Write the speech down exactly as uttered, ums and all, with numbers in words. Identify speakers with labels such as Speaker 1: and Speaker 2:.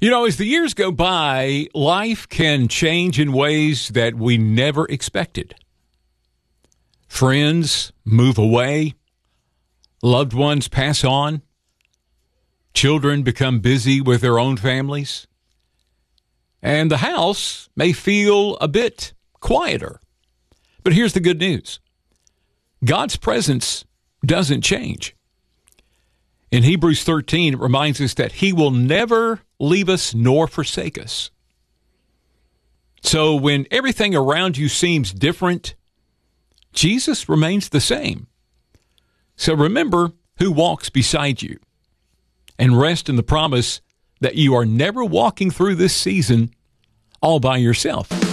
Speaker 1: You know, as the years go by, life can change in ways that we never expected. Friends move away. Loved ones pass on. Children become busy with their own families. And the house may feel a bit quieter. But here's the good news. God's presence doesn't change. In Hebrews thirteen, it reminds us that he will never leave us nor forsake us. So when everything around you seems different, Jesus remains the same. So remember who walks beside you and rest in the promise that you are never walking through this season all by yourself.